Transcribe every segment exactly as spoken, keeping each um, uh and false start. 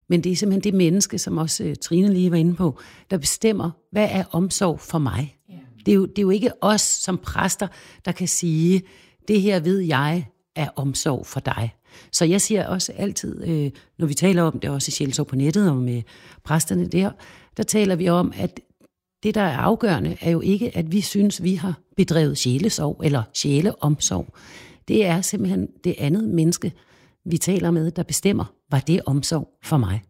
Men det er simpelthen det menneske, som også uh, Trine lige var inde på, der bestemmer, hvad er omsorg for mig. Yeah. Det, er jo, det er jo ikke os som præster, der kan sige, det her ved jeg er omsorg for dig. Så jeg siger også altid, øh, når vi taler om det også i Sjælsorg på nettet og med præsterne der, der taler vi om, at det, der er afgørende, er jo ikke, at vi synes, vi har bedrevet sjælesorg eller sjæleomsorg. Det er simpelthen det andet menneske, vi taler med, der bestemmer, var det omsorg for mig.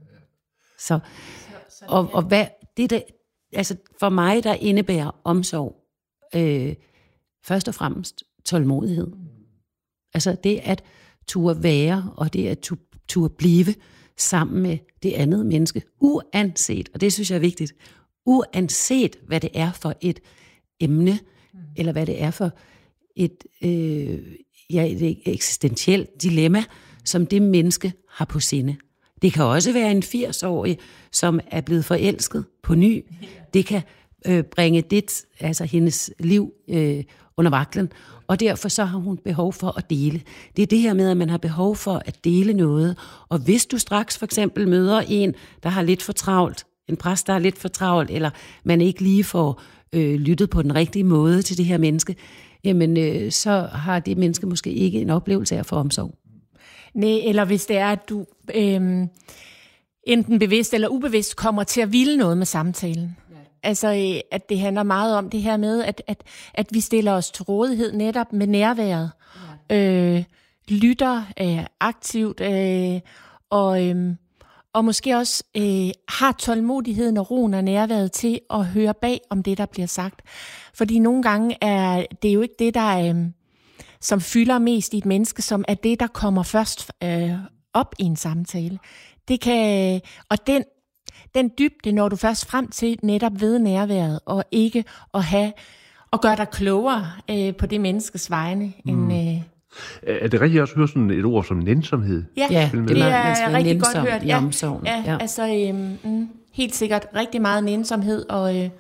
Så, og, og hvad det der, altså for mig, der indebærer omsorg, øh, først og fremmest tålmodighed. Altså det at turde være, og det at turde blive sammen med det andet menneske, uanset, og det synes jeg er vigtigt, uanset hvad det er for et emne, mm. eller hvad det er for et, øh, ja, et eksistentielt dilemma, som det menneske har på sinde. Det kan også være en firs-årig, som er blevet forelsket på ny. Det kan øh, bringe det, altså hendes liv øh, under vaklen, og derfor så har hun behov for at dele. Det er det her med, at man har behov for at dele noget, og hvis du straks for eksempel møder en, der har lidt for travlt, en præst, der er lidt for travlt, eller man ikke lige får øh, lyttet på den rigtige måde til det her menneske, jamen øh, så har det menneske måske ikke en oplevelse af at få omsorg. Nej, eller hvis det er, at du øh, enten bevidst eller ubevidst kommer til at ville noget med samtalen. Ja. Altså, at det handler meget om det her med, at, at, at vi stiller os til rådighed netop med nærværet. Ja. Øh, lytter øh, aktivt, øh, og, øh, og måske også øh, har tålmodigheden og roen og nærværet til at høre bag om det, der bliver sagt. Fordi nogle gange er det jo ikke det, der er... Øh, som fylder mest i et menneske, som er det, der kommer først øh, op i en samtale. Det kan, og den, den dybde når du først frem til netop ved nærværet, og ikke at have og gøre dig klogere øh, på det menneskes vegne. Mm. End, øh... Er det rigtigt også at høre sådan et ord som nænsomhed? Ja, ja det, det er rigtig godt hørt. Ja, ja, ja, altså øh, mm, helt sikkert rigtig meget nænsomhed og... Øh,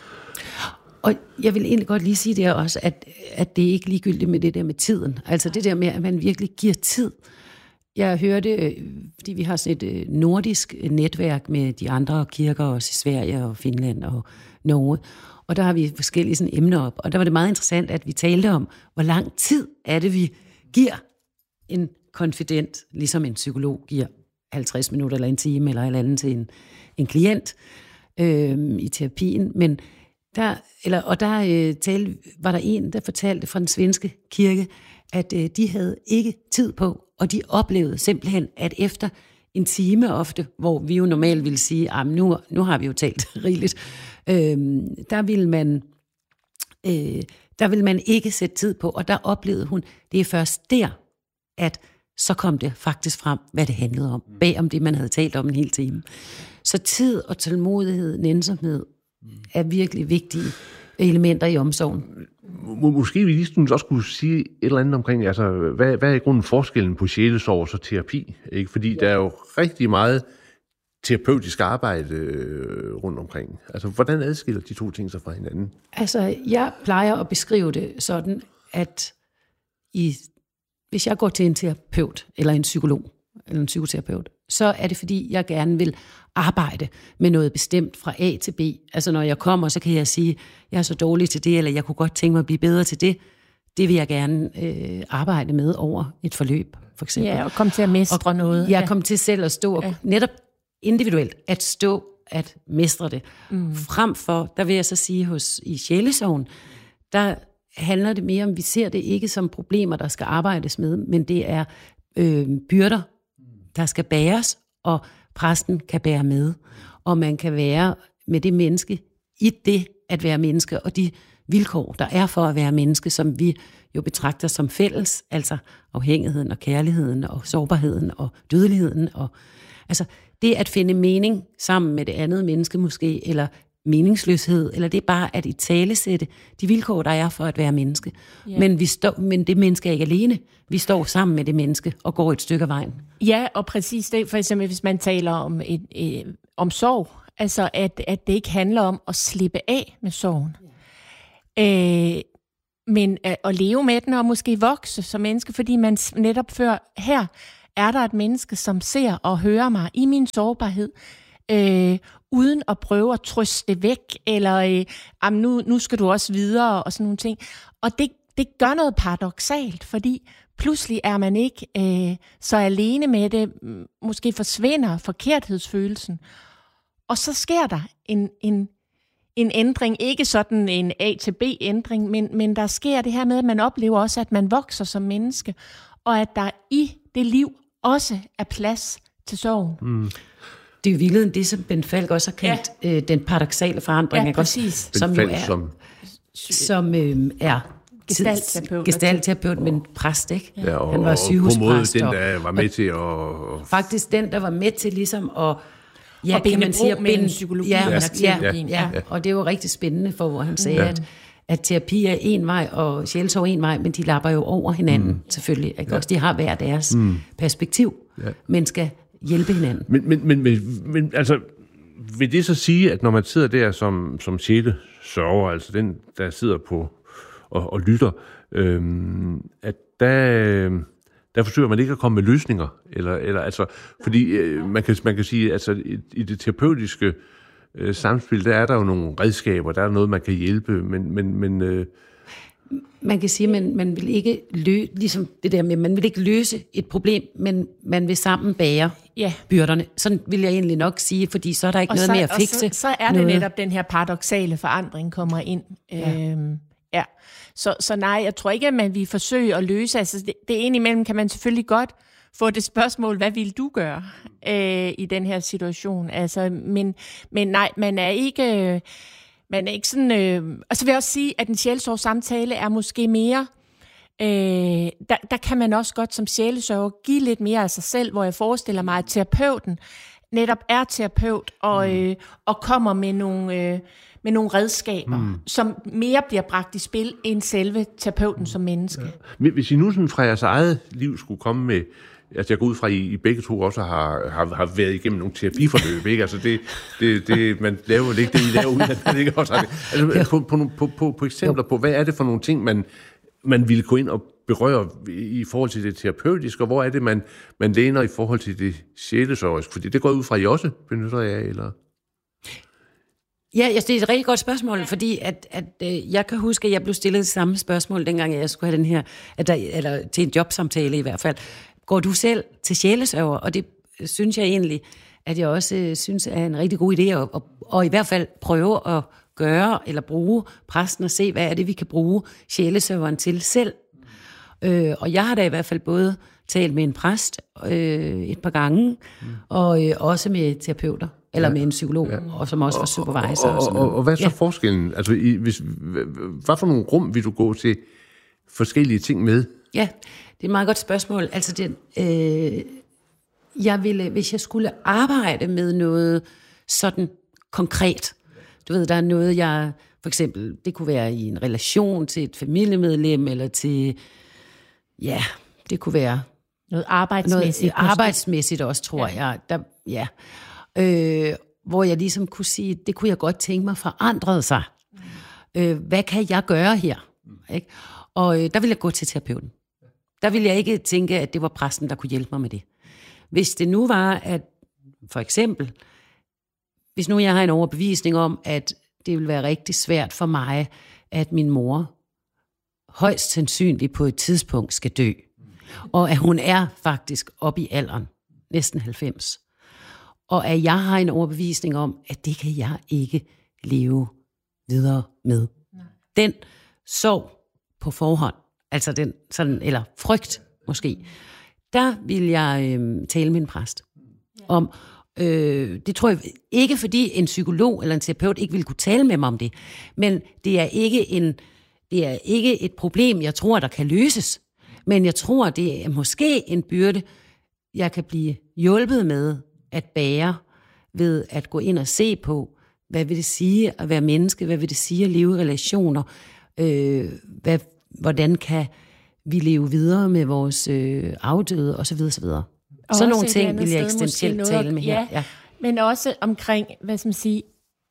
Og jeg vil egentlig godt lige sige det også, at, at det er ikke ligegyldigt med det der med tiden. Altså det der med, at man virkelig giver tid. Jeg hørte, fordi vi har sådan et nordisk netværk med de andre kirker, også i Sverige og Finland og Norge, og der har vi forskellige sådan emner op. Og der var det meget interessant, at vi talte om, hvor lang tid er det, vi giver en konfident, ligesom en psykolog giver halvtreds minutter eller en time eller en anden til en, en klient øh, i terapien. Men Der, eller, og der øh, talte, var der en, der fortalte fra den svenske kirke, at øh, de havde ikke tid på, og de oplevede simpelthen, at efter en time ofte, hvor vi jo normalt ville sige, at nu, nu har vi jo talt rigeligt, øh, der ville man øh, der ville man ikke sætte tid på, og der oplevede hun, det er først der, at så kom det faktisk frem, hvad det handlede om, bag om det, man havde talt om en hel time. Så tid og tålmodighed, nænsomhed, er virkelig vigtige elementer i omsorgen. Må, måske vi lige også skulle sige et eller andet omkring, altså, hvad, hvad er i grunden forskellen på sjælesorg og så terapi? Ikke? Fordi ja. Der er jo rigtig meget terapeutisk arbejde øh, rundt omkring. Altså, hvordan adskiller de to ting sig fra hinanden? Altså, jeg plejer at beskrive det sådan, at i, hvis jeg går til en terapeut, eller en psykolog, eller en psykoterapeut, så er det fordi, jeg gerne vil arbejde med noget bestemt fra A til B. Altså når jeg kommer, så kan jeg sige, jeg er så dårlig til det, eller jeg kunne godt tænke mig at blive bedre til det. Det vil jeg gerne øh, arbejde med over et forløb, for eksempel. Ja, og komme til at mestre og, noget. Jeg ja. kommer til selv at stå, og ja. netop individuelt, at stå, at mestre det. Mm. Frem for, der vil jeg så sige, hos i sjælesorgen, der handler det mere om, vi ser det ikke som problemer, der skal arbejdes med, men det er øh, byrder, der skal bæres, og præsten kan bære med. Og man kan være med det menneske i det at være menneske, og de vilkår, der er for at være menneske, som vi jo betragter som fælles, altså afhængigheden og kærligheden og sårbarheden og dødeligheden. Og, altså det at finde mening sammen med det andet menneske måske, eller meningsløshed, eller det er bare at italesætte de vilkår, der er for at være menneske. Yeah. Men, vi står, men det menneske er ikke alene. Vi står sammen med det menneske og går et stykke af vejen. Ja, og præcis det, for eksempel hvis man taler om, et, et, om sorg, altså at, at det ikke handler om at slippe af med sorgen. Yeah. Øh, men at, at leve med den og måske vokse som menneske, fordi man netop før her er der et menneske, som ser og hører mig i min sårbarhed, øh, uden at prøve at trøste det væk, eller øh, nu, nu skal du også videre, og sådan nogle ting. Og det, det gør noget paradoksalt, fordi pludselig er man ikke øh, så alene med det, måske forsvinder forkerthedsfølelsen, og så sker der en, en, en ændring, ikke sådan en A til B-ændring, men, men der sker det her med, at man oplever også, at man vokser som menneske, og at der i det liv også er plads til sorgen. Mm. Det er jo virkelig det, som Ben Falk også har kaldt ja. øh, den paradoksale forandring. Ja, præcis. Også, som jo er, som, som øh, er gestaltterapeut, gestaltterapeut, men præst, ikke? Ja, og, han var sygehuspræst. Og på måde den, der var med til at... Faktisk den, der var med til ligesom at... Ja, og binde bro mellem psykologi ja, og ja, ja, ja, ja, og det var rigtig spændende for, hvor han sagde, ja. at, at terapi er en vej, og sjælsorg en vej, men de lapper jo over hinanden, mm. selvfølgelig. Ikke? Ja. Også de har hver deres mm. perspektiv, ja. men skal hjælpe hinanden. Men, men, men, men, men altså, vil det så sige, at når man sidder der som, som sjælesørger, altså den, der sidder på og, og lytter, øhm, at der... Der forsøger man ikke at komme med løsninger, eller, eller altså, fordi øh, man, kan, man kan sige, altså i, i det terapeutiske øh, samspil, der er der jo nogle redskaber, der er noget, man kan hjælpe, men... men, men øh... Man kan sige, at man, man vil ikke løse, ligesom det der med, man vil ikke løse et problem, men man vil sammen bære ja. byrderne. Sådan vil jeg egentlig nok sige, fordi så er der ikke og noget så, mere at fikse. Så, så er det noget. Netop den her paradoksale forandring kommer ind. Ja. Øhm, ja. Så, så nej, jeg tror ikke, at man vil forsøge at løse. Altså, det, det ene imellem kan man selvfølgelig godt få det spørgsmål, hvad vil du gøre øh, i den her situation? Altså, men, men nej, man er ikke, man er ikke sådan... Øh, og så vil jeg også sige, at en sjælsorgssamtale er måske mere... Øh, der, der kan man også godt som sjælesørger give lidt mere af sig selv, hvor jeg forestiller mig, at terapeuten netop er terapeut og, øh, og kommer med nogle... Øh, med nogle redskaber, mm. som mere bliver bragt i spil end selve terapeuten som menneske. Ja. Hvis I nu sådan fra jeres eget liv skulle komme med, altså jeg går ud fra, at I begge to også har, har, har været igennem nogle terapiforløb, ikke? Altså det, det, det man laver jo ikke det, I laver ud af det, ikke også? Altså ja. på, på, på, på, på eksempler jo. på, hvad er det for nogle ting, man, man ville gå ind og berøre i forhold til det terapeutiske, og hvor er det, man, man læner i forhold til det sjælesørgeriske? Fordi det går ud fra, I også benytter jer af, eller... Ja, det er et rigtig godt spørgsmål, fordi at, at, øh, jeg kan huske, at jeg blev stillet det samme spørgsmål, dengang jeg skulle have den her, at der, eller til en jobsamtale i hvert fald. Går du selv til sjælesørger? Og det synes jeg egentlig, at jeg også øh, synes er en rigtig god idé, at, og, og i hvert fald prøve at gøre, eller bruge præsten og se, hvad er det, vi kan bruge sjælesørgeren til selv. Øh, og jeg har da i hvert fald både talt med en præst øh, et par gange, mm. og øh, også med terapeuter. Eller ja. med en psykolog, ja. og som også var supervisor. Og, og, og, og, og hvad er så ja. forskellen? Altså, i, hvis, hvad for nogle rum vil du gå til forskellige ting med? Ja, det er et meget godt spørgsmål. Altså, det, øh, jeg ville, hvis jeg skulle arbejde med noget sådan konkret, du ved, der er noget, jeg, for eksempel, det kunne være i en relation til et familiemedlem, eller til, ja, det kunne være noget arbejdsmæssigt. Noget arbejdsmæssigt også, tror ja. jeg. Der, ja. Øh, hvor jeg ligesom kunne sige, det kunne jeg godt tænke mig forandrede sig. Mm. Øh, hvad kan jeg gøre her? Mm. Ikke? Og øh, der ville jeg gå til terapeuten. Der ville jeg ikke tænke, at det var præsten, der kunne hjælpe mig med det. Hvis det nu var, at for eksempel, hvis nu jeg har en overbevisning om, at det vil være rigtig svært for mig, at min mor højst sandsynligt på et tidspunkt skal dø, mm. og at hun er faktisk oppe i alderen, næsten halvfems, og at jeg har en overbevisning om, at det kan jeg ikke leve videre med. Nej. Den sorg på forhånd, altså den sådan, eller frygt måske, der vil jeg øh, tale med en præst ja. om. Øh, det tror jeg ikke, fordi en psykolog eller en terapeut ikke vil kunne tale med mig om det, men det er ikke en, det er ikke et problem, jeg tror, der kan løses. Men jeg tror, det er måske en byrde, jeg kan blive hjulpet med at bære ved at gå ind og se på, hvad vil det sige at være menneske, hvad vil det sige at leve i relationer, øh, hvad, hvordan kan vi leve videre med vores øh, afdøde osv. osv. Sådan nogle ting vil jeg eksistentielt tale med her. Ja, ja. Men også omkring, hvad skal man sige,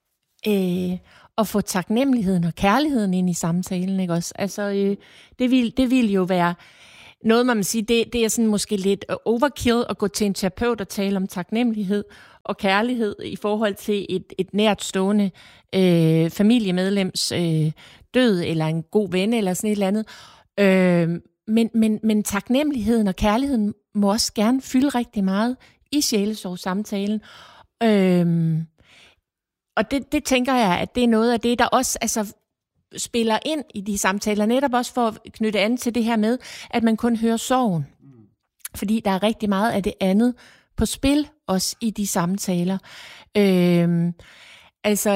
øh, at få taknemmeligheden og kærligheden ind i samtalen, ikke også? Altså, øh, det vil det vil jo være noget, man må sige, det, det er sådan måske lidt overkill at gå til en terapeut og tale om taknemmelighed og kærlighed i forhold til et, et nært stående øh, familiemedlems øh, død, eller en god ven, eller sådan et eller andet. Øh, men, men, men taknemmeligheden og kærligheden må også gerne fylde rigtig meget i sjælesorgssamtalen. Øh, og det, det tænker jeg, at det er noget af det, der også altså, spiller ind i de samtaler, netop også for at knytte an til det her med, at man kun hører sorgen. Fordi der er rigtig meget af det andet på spil, også i de samtaler. Øhm, altså,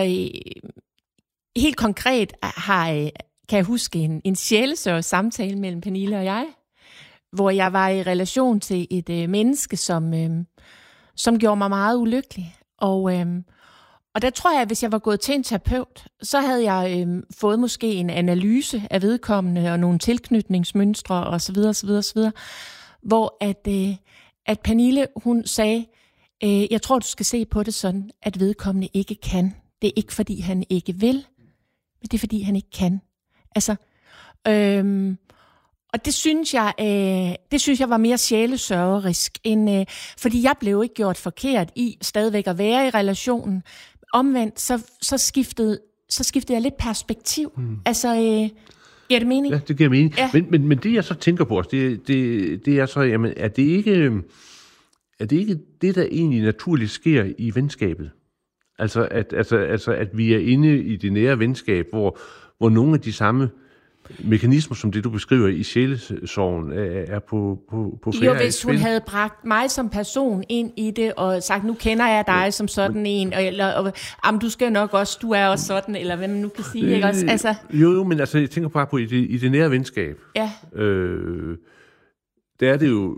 helt konkret har, kan jeg huske en, en sjælesørgs samtale mellem Pernille og jeg, hvor jeg var i relation til et øh, menneske, som, øh, som gjorde mig meget ulykkelig. Og, øh, og der tror jeg, at hvis jeg var gået til en terapeut, så havde jeg øh, fået måske en analyse af vedkommende og nogle tilknytningsmønstre osv. osv., osv., hvor at, øh, at Pernille, hun sagde, øh, jeg tror, du skal se på det sådan, at vedkommende ikke kan. Det er ikke, fordi han ikke vil, men det er, fordi han ikke kan. Altså, øh, og det synes jeg, øh, det synes jeg var mere sjælesørgerisk, end, øh, fordi jeg blev ikke gjort forkert i stadigvæk at være i relationen. Omvendt, så, så, skiftede, så skiftede jeg lidt perspektiv. Mm. Altså, øh, giver det mening? Ja, det giver mening. Ja. Men, men, men det, jeg så tænker på, det, det, det er så, jamen, er det ikke, er det ikke det, der egentlig naturligt sker i venskabet? Altså, at, altså, altså, at vi er inde i det nære venskab, hvor, hvor nogle af de samme mekanismer, som det du beskriver i sjælesorgen, er på, på, på færre. Jo, hvis hun havde bragt mig som person ind i det, og sagt, nu kender jeg dig ja, som sådan men, en, og, eller, og jamen, du skal nok også, du er også sådan, eller hvad man nu kan sige, øh, ikke også? Altså, jo, jo, men altså, jeg tænker bare på, i det, i det nære venskab, ja. øh, der er det jo,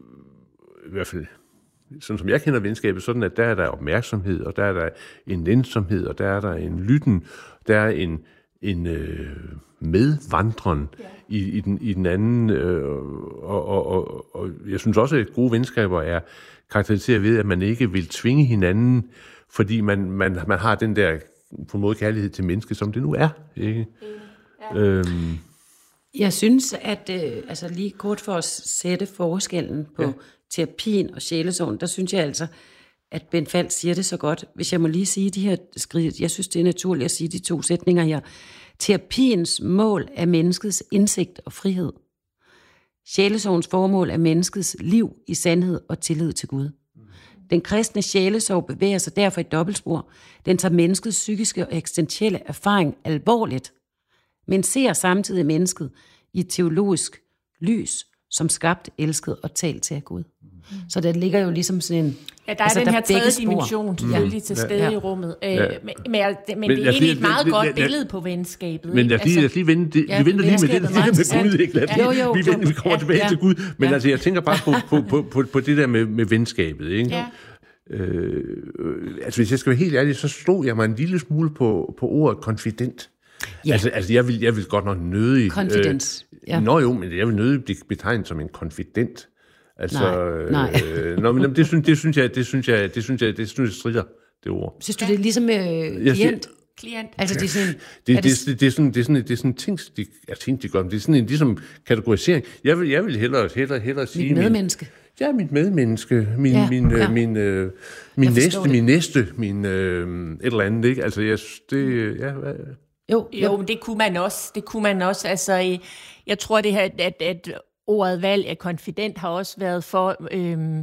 i hvert fald, sådan som jeg kender venskabet, sådan at der er der opmærksomhed, og der er der en lænsomhed, og der er der en lytten, der er en, en øh, medvandren ja. i, i, den, i den anden, øh, og, og, og, og jeg synes også, at gode venskaber er karakteriseret ved, at man ikke vil tvinge hinanden, fordi man, man, man har den der på en måde kærlighed til mennesket, som det nu er. Ikke? Ja. Øhm. Jeg synes, at øh, altså lige kort for at sætte forskellen på ja. terapien og sjælesorgen, der synes jeg altså, at Ben Falk siger det så godt. Hvis jeg må lige sige de her skridt, jeg synes, det er naturligt at sige de to sætninger her. Terapiens mål er menneskets indsigt og frihed. Sjælesorgens formål er menneskets liv i sandhed og tillid til Gud. Den kristne sjælesorg bevæger sig derfor i dobbeltspor. Den tager menneskets psykiske og eksistentielle erfaring alvorligt, men ser samtidig mennesket i et teologisk lys, som skabt, elsket og talt til af Gud. Mm. Så der ligger jo ligesom sådan en... Ja, der er altså, den her tredje dimension selvfølgelig ja. til stede ja. i rummet. Ja. Øh, men, men, men, men det er egentlig et meget men, godt men, billede på venskabet. Men lad os lige, lige vente, ja, vi venter lige med det, det der med Gud. Ikke? Lad, jo, jo, vi, venter, vi kommer ja, tilbage ja. til Gud. Men ja. altså, jeg tænker bare på, på, på, på, på det der med, med venskabet. Ikke? Ja. Øh, altså, hvis jeg skal være helt ærlig, så slog jeg mig en lille smule på, på ordet konfident. Ja. Altså, altså jeg, vil, jeg vil godt nok nødig... Confidence. Øh, ja. Nå jo, men jeg vil nødig blive betegnet som en konfident. Altså, nej, nej. Øh, nå, men det synes, det synes jeg, det synes jeg, det synes jeg, det synes jeg strider, det ord. Synes du, det er ligesom med øh, klient? Klient. Altså, det er sådan... Det, er det, det, det, er sådan, det er sådan, det er sådan ting, de, ja, ting, de gør, det er sådan en ligesom kategorisering. Jeg vil, jeg vil hellere, hellere, hellere sige... Mit medmenneske. Min, ja, mit medmenneske, min, ja, min, ja. min, øh, min næste, det. min næste, min øh, et eller andet, ikke? Altså, jeg, det, ja... Hvad, Jo, jo, men det kunne man også. Det kunne man også. Altså, jeg tror det her, at, at ordet valg af konfident har også været for. Øhm,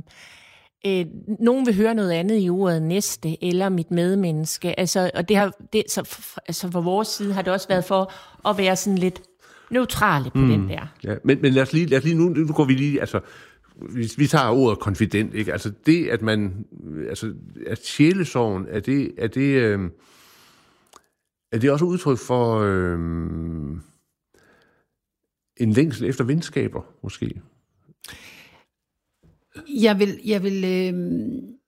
øh, nogen vil høre noget andet i ordet næste eller mit medmenneske. Altså, og det har, det, så, altså fra vores side har det også været for at være sådan lidt neutrale på mm. den der. Ja, men, men lad os lige, lad os lige nu, nu går vi lige, altså. Vi, vi tager ordet konfident, ikke? Altså det, at man, altså at sjælesorgen, er det, er det. Øh, Er det også udtryk for øh, en længsel efter venskaber, måske? Jeg vil, jeg vil øh,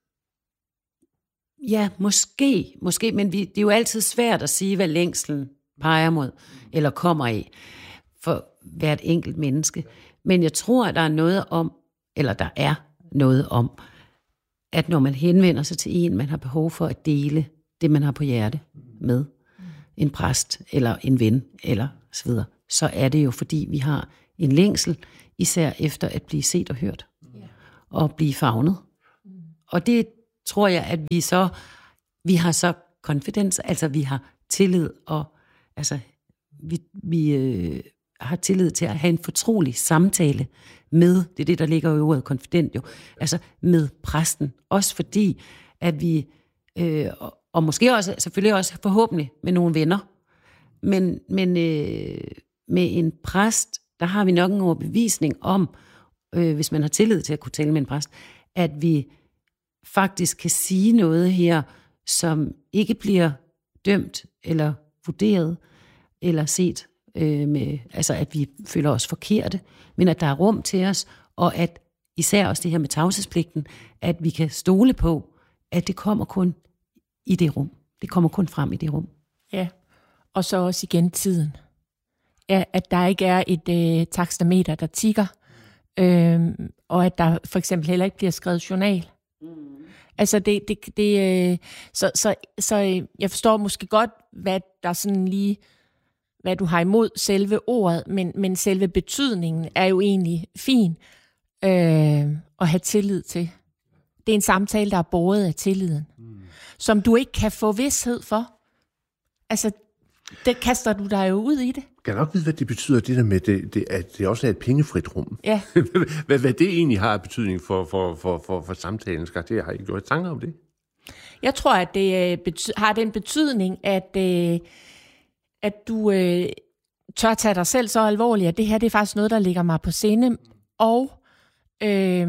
ja, måske, måske, men vi, det er jo altid svært at sige, hvad længselen peger mod, eller kommer af, for hvert enkelt menneske. Men jeg tror, at der er noget om, eller der er noget om, at når man henvender sig til en, man har behov for at dele det, man har på hjerte med, en præst eller en ven eller så videre, så er det jo fordi vi har en længsel især efter at blive set og hørt, yeah. og blive favnet. Mm. Og det tror jeg, at vi så, vi har så confidence, altså vi har tillid, og altså vi, vi øh, har tillid til at have en fortrolig samtale med, det er det, der ligger i ordet confident jo, altså med præsten, også fordi, at vi, øh, og, og måske også, selvfølgelig også forhåbentlig med nogle venner, men, men øh, med en præst, der har vi nok en overbevisning om, øh, hvis man har tillid til at kunne tale med en præst, at vi faktisk kan sige noget her, som ikke bliver dømt eller vurderet eller set øh, med, altså at vi føler os forkerte, men at der er rum til os, og at især også det her med tavshedspligten, at vi kan stole på, at det kommer kun i det rum. Det kommer kun frem i det rum. Ja, og så også igen tiden. Ja, at der ikke er et øh, taksameter, der tikker, øh, og at der for eksempel heller ikke bliver skrevet journal. Mm. Altså det, det, det øh, så, så, så jeg forstår måske godt, hvad der sådan lige, hvad du har imod selve ordet, men, men selve betydningen er jo egentlig fin øh, at have tillid til. Det er en samtale, der er båret af tilliden, mm. som du ikke kan få vished for. Altså, det kaster du dig jo ud i det. Kan jeg nok vide, hvad det betyder, det der med, det, det, at det også er et pengefrit rum? Ja. hvad, hvad det egentlig har betydning for, for, for, for, for samtalens karakter? Har I gjort tanker om det? Jeg tror, at det bety- har den betydning, at, øh, at du øh, tør tage dig selv så alvorligt, at det her det er faktisk noget, der ligger mig på sinde. Og øh,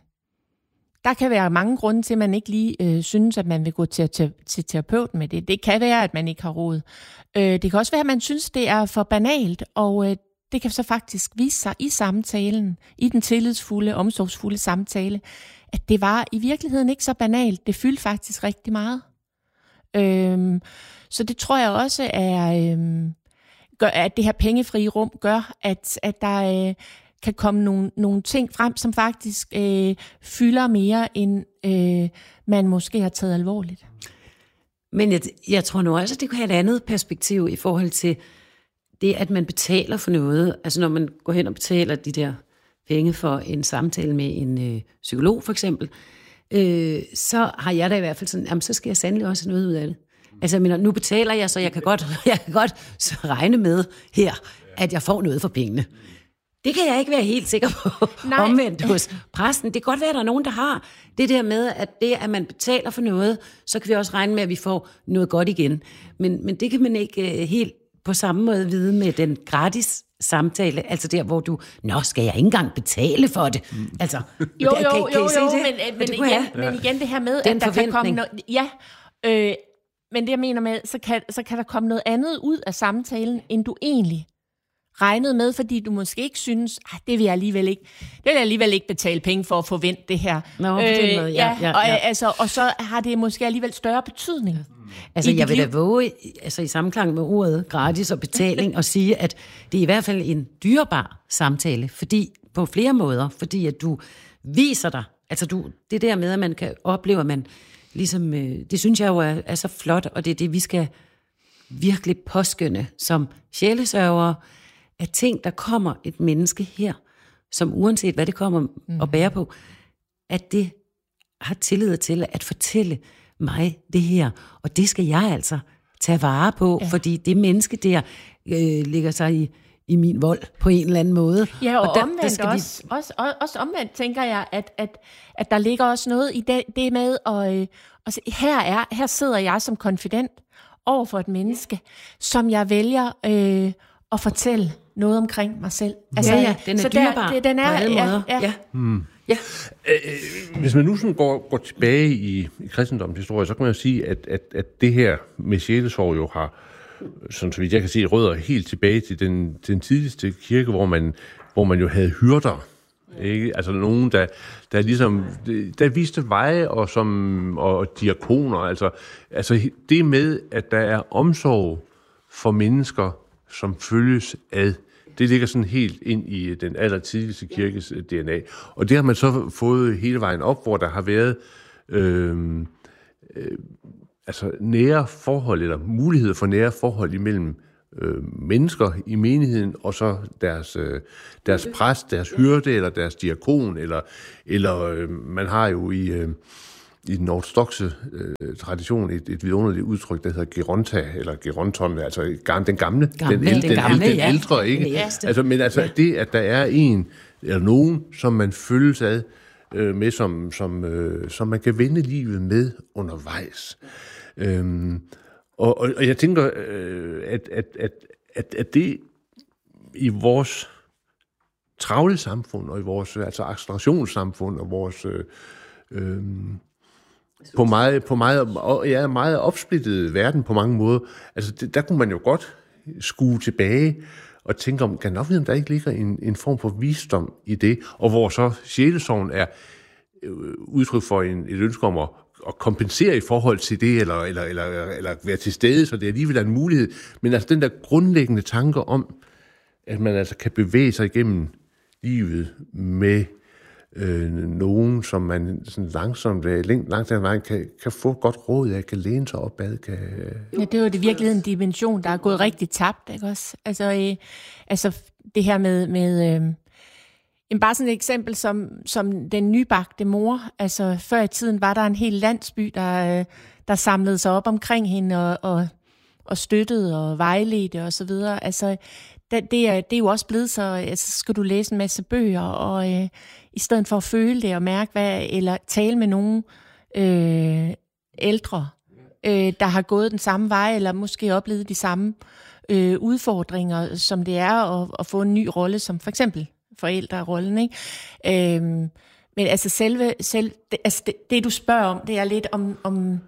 der kan være mange grunde til, at man ikke lige øh, synes, at man vil gå til, til, til terapeuten med det. Det kan være, at man ikke har råd. Øh, det kan også være, at man synes, det er for banalt, og øh, det kan så faktisk vise sig i samtalen, i den tillidsfulde, omsorgsfulde samtale, at det var i virkeligheden ikke så banalt. Det fyldte faktisk rigtig meget. Øh, så det tror jeg også er, øh, gør, at det her pengefrie rum gør, at, at der... Øh, kan komme nogle, nogle ting frem, som faktisk øh, fylder mere, end øh, man måske har taget alvorligt. Men jeg, jeg tror nu også, at det kan have et andet perspektiv i forhold til det, at man betaler for noget. Altså når man går hen og betaler de der penge for en samtale med en øh, psykolog for eksempel, øh, så har jeg da i hvert fald sådan, jamen så skal jeg sandelig også have noget ud af det. Altså jeg mener, nu betaler jeg, så jeg kan godt, jeg kan godt så regne med her, at jeg får noget for pengene. Det kan jeg ikke være helt sikker på. Nej. Omvendt hos præsten. Det kan godt være, at der er nogen, der har det der med, at det, at man betaler for noget, så kan vi også regne med, at vi får noget godt igen. Men, men det kan man ikke uh, helt på samme måde vide med den gratis samtale. Altså der, hvor du, nå, skal jeg ikke engang betale for det? Mm. Altså, jo, jo, kan, kan, kan jo, jo, men, men, men, igen, men igen det her med, den at der kan komme noget... Ja, øh, men det jeg mener med, så kan, så kan der komme noget andet ud af samtalen, end du egentlig regnet med, fordi du måske ikke synes, at det vil jeg alligevel ikke, det vil jeg alligevel ikke betale penge for at forvente det her. Nå, øh, det er noget, ja, ja, ja. Og, altså, og så har det måske alligevel større betydning. Mm. Altså, jeg vil da våge, altså i samklang med ordet gratis og betaling, og sige, at det er i hvert fald en dyrebar samtale, fordi på flere måder, fordi at du viser dig, altså du, det der med, at man kan opleve, at man ligesom, øh, det synes jeg jo er, er så flot, og det er det, vi skal virkelig påskynde som sjælesørgere, at ting, der kommer et menneske her, som uanset hvad det kommer mm. og bære på, at det har tillid til at fortælle mig det her. Og det skal jeg altså tage vare på, ja. Fordi det menneske der øh, ligger sig i, i min vold på en eller anden måde. Ja, og, og der, omvendt der skal også, vi... også, også, også omvendt tænker jeg, at, at, at der ligger også noget i det, det med, og, øh, og så, her, er, her sidder jeg som konfident over for et menneske, som jeg vælger øh, at fortælle noget omkring mig selv. Altså, ja, ja, den er så dyrbar der, det, den er, på alle måder. Ja, ja. Hmm. Ja. Øh, hvis man nu sådan går, går tilbage i, i kristendommens historie, så kan man jo sige, at, at, at det her med sjælesorg jo har, sådan så vidt jeg kan se, rødder helt tilbage til den, den tidligste kirke, hvor man, hvor man jo havde hyrder. Ikke? Altså nogen, der, der ligesom, der viste veje og, som, og diakoner. Altså, altså det med, at der er omsorg for mennesker, som følges ad. Det ligger sådan helt ind i den allertidligste kirkes D N A. Og det har man så fået hele vejen op, hvor der har været øh, øh, altså nære forhold, eller muligheder for nære forhold imellem øh, mennesker i menigheden, og så deres, øh, deres præst, deres hyrde, eller deres diakon, eller, eller øh, man har jo i... Øh, i den ortodokse øh, tradition et, et vidunderligt udtryk, der hedder geronta, eller geronton, altså den gamle, gamle den, el, den, gamle, den ja. ældre, ikke? Altså, men altså ja. det, at der er en eller nogen, som man følges ad øh, med, som, som, øh, som man kan vende livet med undervejs. Øhm, og, og, og jeg tænker, øh, at, at, at, at, at det i vores travle samfund, og i vores altså accelerationssamfund, og vores... Øh, øh, På meget, på meget, ja, meget opsplittet verden på mange måder. Altså, det, der kunne man jo godt skue tilbage og tænke om, kan nok vide, om der ikke ligger en, en form for visdom i det, og hvor så sjælesorgen er øh, udtryk for en, et ønske om at, at kompensere i forhold til det, eller, eller, eller, eller være til stede, så det alligevel er en mulighed. Men altså den der grundlæggende tanke om, at man altså kan bevæge sig igennem livet med Øh, nogen, som man sådan langsomt, langt, langt ad vejen kan, kan få godt råd af, kan læne sig op ad. Kan... Ja, det er jo det virkelig en dimension, der er gået rigtig tabt, ikke også? Altså, øh, altså det her med, med øh, bare sådan et eksempel som, som den nybagte mor. Altså før i tiden var der en hel landsby, der, øh, der samlede sig op omkring hende og, og, og støttede og vejledte og så videre. Altså det, det, er, det er jo også blevet så, altså skal du læse en masse bøger, og øh, i stedet for at føle det og mærke, hvad, eller tale med nogen øh, ældre, øh, der har gået den samme vej, eller måske oplevet de samme øh, udfordringer, som det er at, at få en ny rolle, som for eksempel forældrerollen, ikke? Øh, men altså selve, selv, det, altså det, det du spørger om, det er lidt om... om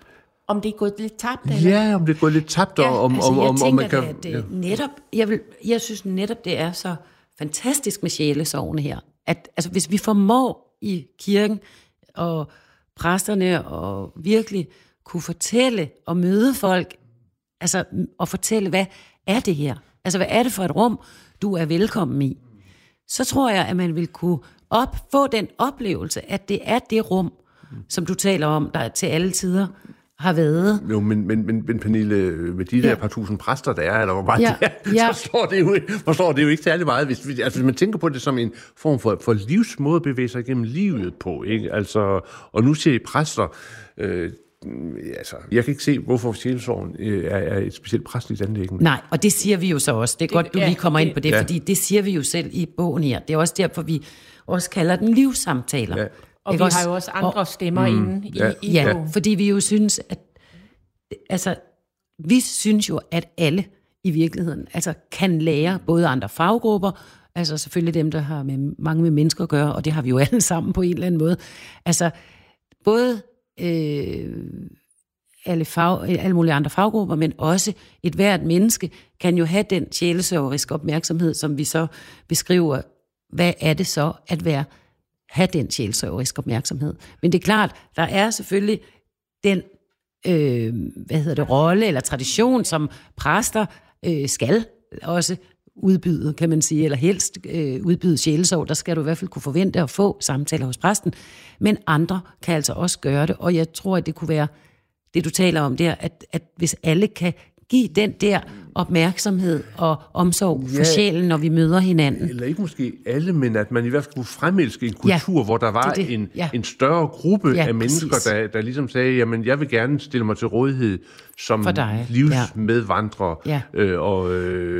Om det er gået lidt tabt, eller? Ja, om det er gået lidt tabt, ja, og om, altså, om, jeg om, tænker, om man kan... Det, at, netop, jeg, vil, jeg synes netop, det er så fantastisk med sjælesorgene her, at altså, hvis vi formår i kirken og præsterne og virkelig kunne fortælle og møde folk, altså og fortælle, hvad er det her? Altså, hvad er det for et rum, du er velkommen i? Så tror jeg, at man vil kunne op, få den oplevelse, at det er det rum, som du taler om, der til alle tider har været. Jo, men, men, men, men Pernille, med de der ja. par tusind præster, der er, eller hvor meget ja. det er, ja. så står det, jo, forstår det jo ikke særlig meget. Hvis, altså, hvis man tænker på det som en form for, for livsmåde at bevæge sig igennem livet på, ikke? Altså, og nu siger I præster, øh, altså, jeg kan ikke se, hvorfor sjælesorgen øh, er, er et specielt præstligt anliggende. Nej, og det siger vi jo så også. Det er det, godt, du ja, lige kommer det, ind på det, ja. fordi det siger vi jo selv i bogen her. Det er også derfor, vi også kalder den livssamtaler. Ja. Og vi også? har jo også andre og, stemmer mm, inde i, ja, i ja, fordi vi jo synes, at altså, vi synes jo, at alle i virkeligheden altså, kan lære både andre faggrupper, altså selvfølgelig dem, der har med mange med mennesker at gøre, og det har vi jo alle sammen på en eller anden måde. Altså, både øh, alle, fag, alle mulige andre faggrupper, men også et hvert menneske kan jo have den sjælesørgeriske opmærksomhed, som vi så beskriver, hvad er det så at være have den sjælesørgeriske opmærksomhed. Men det er klart, der er selvfølgelig den øh, hvad hedder det, rolle eller tradition, som præster øh, skal også udbyde, kan man sige, eller helst øh, udbyde sjælesorg. Der skal du i hvert fald kunne forvente at få samtaler hos præsten. Men andre kan altså også gøre det, og jeg tror, at det kunne være det, du taler om der, at, at hvis alle kan give den der opmærksomhed og omsorg for ja, sjælen, når vi møder hinanden. Eller ikke måske alle, men at man i hvert fald kunne fremelske en kultur, ja, hvor der var det, det. En, ja. en større gruppe ja, af mennesker, der, der ligesom sagde, jamen jeg vil gerne stille mig til rådighed som livsmedvandrer, ja. øh, og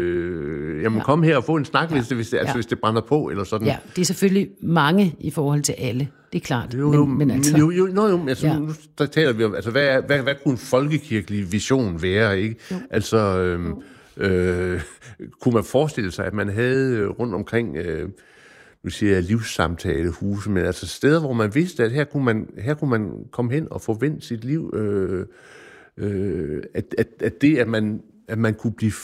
øh, jamen ja. kom her og få en snak, ja. hvis, det, hvis, det, altså, ja. hvis det brænder på, eller sådan. Ja, det er selvfølgelig mange i forhold til alle. Det er klart. Jo, jo, men, men altså, jo, jo, no, jo altså, ja. nu der taler vi om, altså, hvad, er, hvad, hvad kunne en folkekirkelig vision være, ikke? Jo. Altså, øh, øh, kunne man forestille sig, at man havde rundt omkring, øh, nu siger jeg livssamtalehuse, men altså steder, hvor man vidste, at her kunne man, her kunne man komme hen og få vendt sit liv, øh, øh, at, at, at det, at man, at man kunne blive